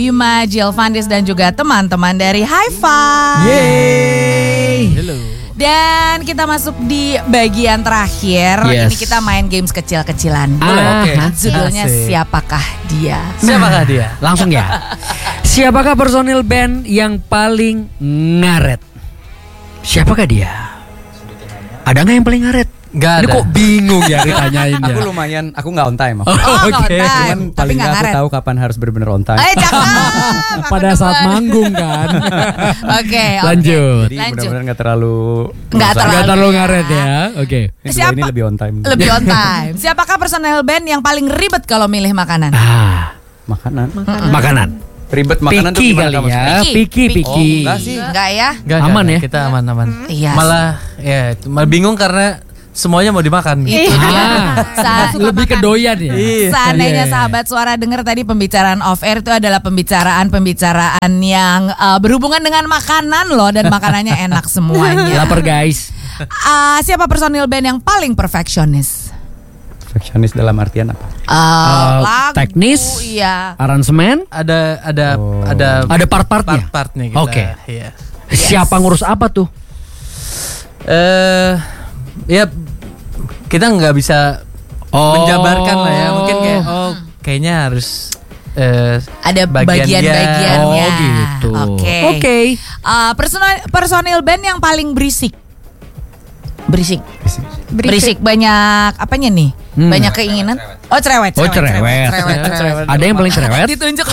Bima, Jilvandis dan juga teman-teman dari Hi-Fi. Yeay. Hello. Dan kita masuk di bagian terakhir. Yes. Ini kita main games kecil-kecilan. Oke. Judulnya Asik. Siapakah Dia? Siapakah dia? Langsung ya. Siapakah personil band yang paling ngaret? Siapakah dia? Ada nggak yang paling ngaret? Nggak Ini ada. kok bingung ya ditanyainnya. Aku lumayan, aku nggak on time. Oh, Oke. nggak on time. Cuman Tapi paling nggak nggak aku ngaret. tahu kapan harus benar-benar on time. Cakep. Pada saat manggung kan. Oke. Lanjut. Jadi lanjut. mudah-mudahan nggak terlalu Nggak Nggak terlalu ngaret ya. Oke. Ini Siapa? ini lebih on time. Lebih on time. Siapakah personel band yang paling ribet kalau milih makanan? Makanan. Makanan. Ribet makanan tuh Piki gimana kali kamu? ya. Piki. Piki. Oh, enggak sih. Enggak ya? Nggak, Aman ya? Kita aman-aman. Iya. Malah malah bingung karena semuanya mau dimakan. Itu dia. Lebih ke doyan ya. Seandainya Iya. sahabat suara dengar tadi pembicaraan off air itu adalah pembicaraan yang berhubungan dengan makanan loh, dan makanannya enak semuanya. Lapar guys. Siapa personil band yang paling perfeksionis? Perfeksionis dalam artian apa? Lagu, teknis? iya. Aransemen? Ada Ada part-partnya? part-partnya kita. Oke. Iya. Siapa ngurus apa tuh? Ya kita nggak bisa menjabarkan lah ya. Mungkin kayak kayaknya harus Ada bagian dia. bagian-bagiannya. Oh, gitu. Oke. Oke. Personil band yang paling berisik. Berisik banyak apanya nih? Banyak keinginan. Oh, cerewet. Oh, cerewet. Ada yang paling cerewet? Ditunjuk.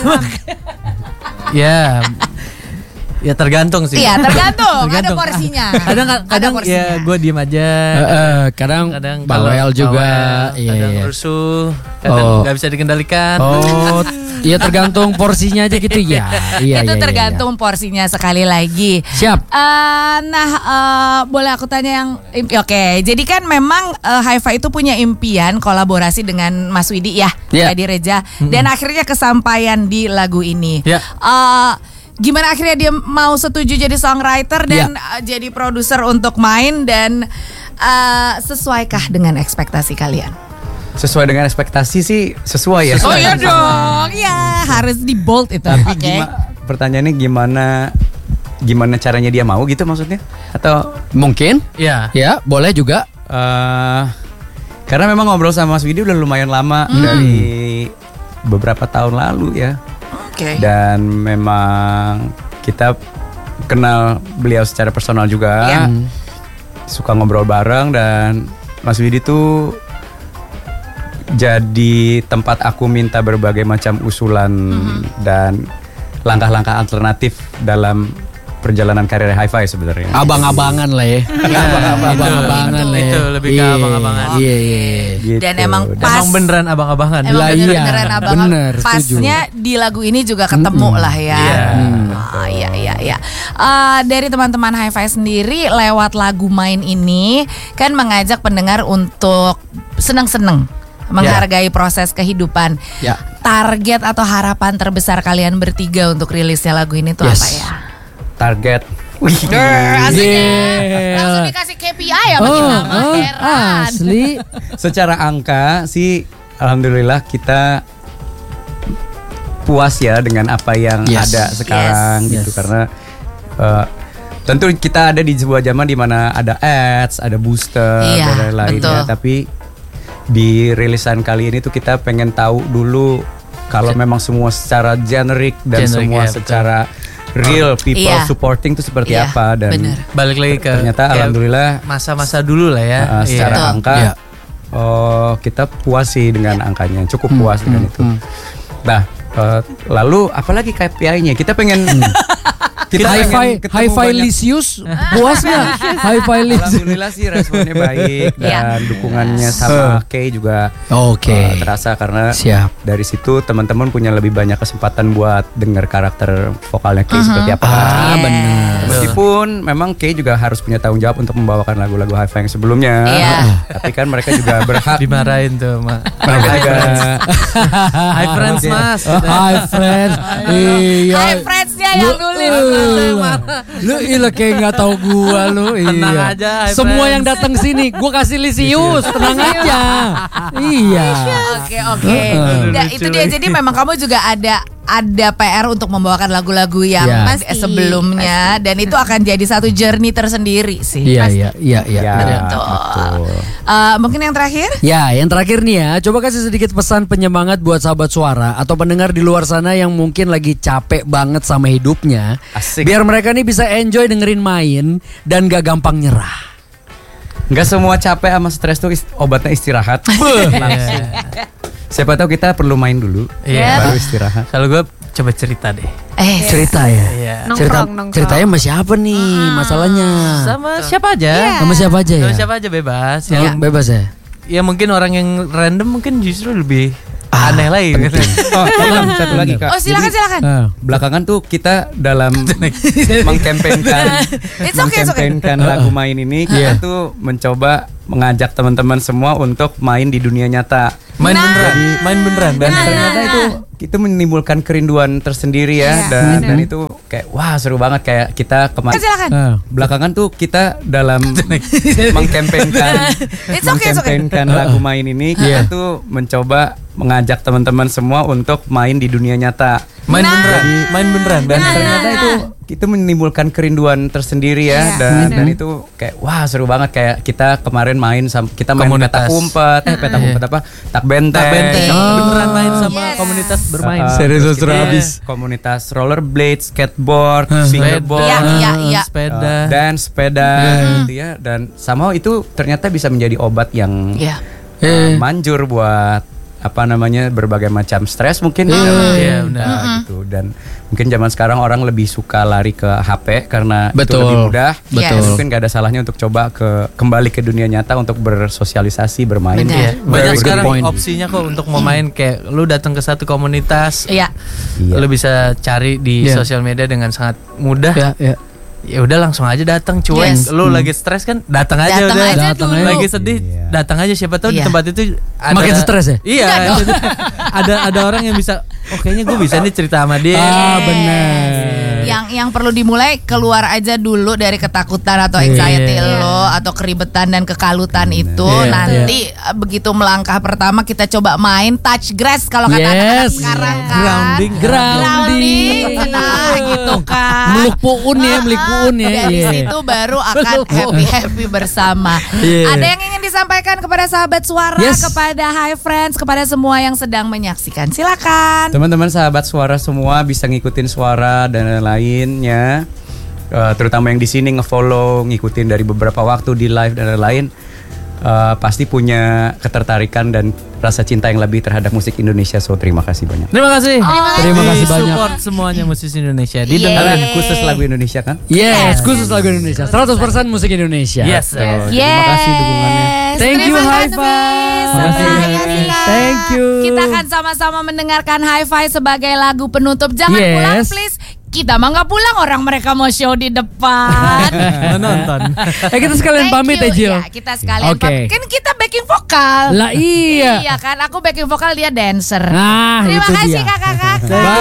ya tergantung sih. Iya, tergantung. Ada Tergantung. porsinya. Kadang porsinya. ya gue diem aja. Kadang Kadang bawel kalau juga. bawel, kadang Iya. rusuh, kadang Oh. nggak bisa dikendalikan. Oh, iya tergantung porsinya aja gitu ya. Iya, Itu iya, tergantung porsinya sekali lagi. Siap. Boleh aku tanya yang oke. Jadi kan memang Hi-Fi itu punya impian kolaborasi dengan Mas Widi ya, Iya. Edi Reja, dan akhirnya kesampaian di lagu ini. Ya. Gimana akhirnya dia mau setuju jadi songwriter dan jadi produser untuk main, dan sesuaikah dengan ekspektasi kalian? Sesuai dengan ekspektasi sih sesuai ya. Oh iya dong, ya harus di bold itu. Tapi Oke. pertanyaannya gimana caranya dia mau gitu maksudnya? Atau Mungkin. Ya. Ya, boleh juga. karena memang ngobrol sama Mas Widi udah lumayan lama dari beberapa tahun lalu ya. Oke. Dan memang kita kenal beliau secara personal juga. Iya. Suka ngobrol bareng, dan Mas Widi tuh jadi tempat aku minta berbagai macam usulan dan langkah-langkah alternatif dalam perjalanan karir Hi-Fi sebenarnya. Abang-abangan lah ya. Abang-abangan lah ya. Itu lebih ke Iya, abang-abangan. Iya, iya. Gitu. Dan emang pas. Emang beneran abang-abangan. Emang Lah, iya. bener-beneran abang Bener, setuju. pasnya di lagu ini juga ketemu lah ya. Iya. Iya. Dari teman-teman Hi-Fi sendiri lewat lagu main ini kan mengajak pendengar untuk seneng-seneng, menghargai proses kehidupan. Ya. Target atau harapan terbesar kalian bertiga untuk rilisnya lagu ini tuh Yes. apa ya? Target. Asiknya. Langsung dikasih KPI ya makin lama, heran. Asli. Secara angka sih alhamdulillah kita puas ya dengan apa yang Yes. ada sekarang Yes. gitu, karena tentu kita ada di sebuah zaman di mana ada ads, ada booster Iya, dan lain-lainnya, betul. tapi di rilisan kali ini tuh kita pengen tahu dulu kalau memang semua secara generik dan Generic, semua ya, secara real people Iya. supporting tuh seperti Iya, apa, dan bener. Balik lagi ke ternyata kayak alhamdulillah masa-masa dulu lah ya. secara Betul. angka Iya. kita puas sih dengan angkanya, cukup puas dengan itu. Nah, lalu apalagi KPI-nya? Kita pengen Hi-Fi ketemu banyak- Lisius puas nggak? Hi-Fi Lisius. Alhamdulillah sih responnya baik, dan dukungannya sama Kay juga Oke. terasa, karena Siap. dari situ teman-teman punya lebih banyak kesempatan buat dengar karakter vokalnya Kay seperti apa. Benar. Meskipun memang Kay juga harus punya tanggung jawab untuk membawakan lagu-lagu Hi-Fi yang sebelumnya. Iya. Tapi kan mereka juga berhak. Dimarahin tuh, Mak. Mereka juga Hi friends, Mas. Hi friends. Iya. Hi friends-nya yang nulis. Lu ilah kayak nggak tahu gua lu. Tenang Iya. aja, hi Semua friends. yang datang sini gua kasih Lisius, tenang aja. Iya. Oke. Nah, itu dia. Jadi memang kamu juga ada ada PR untuk membawakan lagu-lagu yang Ya. sebelumnya dan itu akan jadi satu journey tersendiri sih. Iya. Ya, Betul. Mungkin yang terakhir? Ya, yang terakhir nih ya, coba kasih sedikit pesan penyemangat buat sahabat suara atau pendengar di luar sana yang mungkin lagi capek banget sama hidupnya. Asik. Biar mereka nih bisa enjoy dengerin main dan gak gampang nyerah. Nggak semua capek sama stres tuh obatnya istirahat. Langsung. Siapa tahu kita perlu main dulu, Iya. baru istirahat. Kalau gue coba cerita deh. Cerita ya. Iya. Nongkrong. Ceritanya sama siapa nih masalahnya? Sama siapa aja. Sama siapa aja ya? Sama siapa aja bebas. Yang bebas ya. Ya mungkin orang yang random mungkin justru lebih aneh lagi. Oh, satu lagi Kak. Oh, silakan. Belakangan tuh kita dalam It's okay. mengkampanyekan lagu main ini, kita tuh mencoba mengajak teman-teman semua untuk main di dunia nyata. Main beneran. Dan ternyata itu menimbulkan kerinduan tersendiri ya, dan itu kayak wah seru banget kayak kita kemarin. Silakan. Belakangan tuh kita dalam mengkampanyekan lagu main ini, kita tuh mencoba mengajak teman-teman semua untuk main di dunia nyata. Main beneran. Dan ternyata itu menimbulkan kerinduan tersendiri ya, dan itu kayak wah seru banget kayak kita kemarin main kita main Komunitas. petak umpet apa tak benteng. Beneran main sama Yes. komunitas bermain. Serius Iya. habis. Komunitas rollerblade, skateboard, fingerboard, Iya. Sepeda. dan sepeda gitu ya, dan somehow itu ternyata bisa menjadi obat yang Iya. manjur buat berbagai macam stres mungkin. Iya, benar. Gitu. Dan mungkin zaman sekarang orang lebih suka lari ke HP karena itu Betul. lebih mudah. Betul. Mungkin gak ada salahnya untuk coba kembali ke dunia nyata untuk bersosialisasi, bermain. Benar. Iya. Banyak Very good sekarang point. opsinya kok untuk mau main, kayak lu datang ke satu komunitas, Iya. Iya. lu bisa cari di Iya. sosial media dengan sangat mudah. Ya. Ya udah langsung aja datang, cuek. Yes. Lu lagi stres kan, datang aja Datang udah. aja Datang dulu. aja. Lagi sedih, Iya. datang aja, siapa tahu di Iya. tempat itu ada Makin stres ya? Iya, ada orang yang bisa, oh kayaknya gue bisa nih cerita sama dia. Benar. Yang perlu dimulai, keluar aja dulu dari ketakutan atau anxiety lo atau keribetan dan kekalutan itu. Iya, Nanti begitu melangkah pertama kita coba main touch grass kalau kata anak-anak Yes. sekarang kan. Grounding. Grounding. Nah, gitu kan. Meluk puun ya. Dari Iya. situ baru akan happy bersama. Iya. Ada yang ingin disampaikan kepada sahabat suara, Yes. kepada Hi Friends, kepada semua yang sedang menyaksikan. Silakan. Teman-teman sahabat suara semua bisa ngikutin suara dan lainnya, terutama yang di sini ngefollow, ngikutin dari beberapa waktu di live dan lain-lain, pasti punya ketertarikan dan rasa cinta yang lebih terhadap musik Indonesia. So terima kasih banyak. Terima kasih. Terima kasih banyak. Support semuanya musisi Indonesia. Yes. Kalian khusus lagu Indonesia kan? Yes, khusus lagu Indonesia. 100% musik Indonesia. Yes. Terima kasih dukungannya. Thank you, Terima Hi kasih. Five. Sampai Makasih. Kak. Thank you. Kita akan sama-sama mendengarkan Hi Fi sebagai lagu penutup. Jangan Yes. pulang please. Kita mah nggak pulang, orang mereka mau show di depan. Menonton. Kita sekalian Thank pamit you. ya, Jill. Ya, kita sekalian Oke. pamit. Kan kita backing vokal. Lah iya. Iya kan, aku backing vokal, dia dancer. Nah, Terima itu kasih dia. kakak-kakak.